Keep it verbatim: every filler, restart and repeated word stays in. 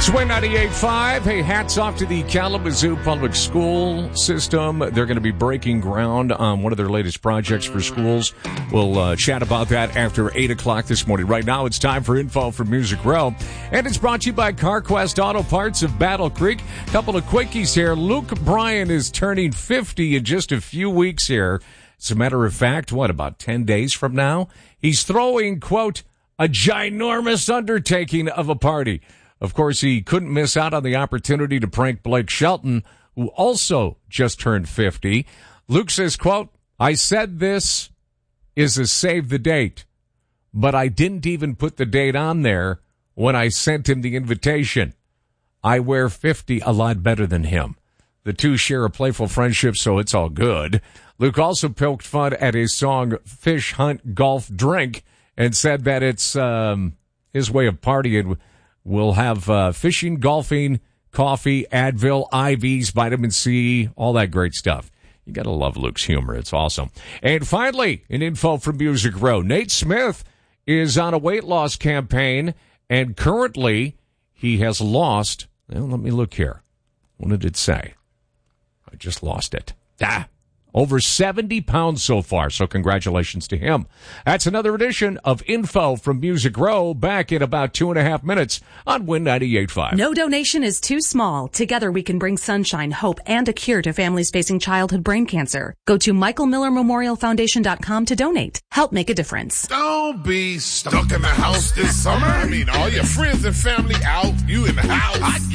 It's Win ninety-eight point five. Hey, hats off to the Kalamazoo Public School System. They're going to be breaking ground on one of their latest projects for schools. We'll uh, chat about that after eight o'clock this morning. Right now, it's time for info from Music Row. And it's brought to you by CarQuest Auto Parts of Battle Creek. A couple of quickies here. Luke Bryan is turning fifty in just a few weeks here. As a matter of fact, what, about ten days from now? He's throwing, quote, a ginormous undertaking of a party. Of course, he couldn't miss out on the opportunity to prank Blake Shelton, who also just turned fifty. Luke says, quote, I said this is a save the date, but I didn't even put the date on there when I sent him the invitation. I wear fifty a lot better than him. The two share a playful friendship, so it's all good. Luke also poked fun at his song Fish, Hunt, Golf, Drink, and said that it's um, his way of partying. We'll have uh, fishing, golfing, coffee, Advil, I Vs, vitamin C, all that great stuff. You got to love Luke's humor. It's awesome. And finally, an info from Music Row. Nate Smith is on a weight loss campaign, and currently he has lost, well, let me look here. What did it say? I just lost it. Ah, over seventy pounds so far, so congratulations to him. That's another edition of Info from Music Row, back in about two and a half minutes on Win ninety-eight point five. No donation is too small. Together we can bring sunshine, hope, and a cure to families facing childhood brain cancer. Go to michael miller memorial foundation dot com to donate. Help make a difference. Don't be stuck in the house this summer. I mean, all your friends and family out, you in the house. I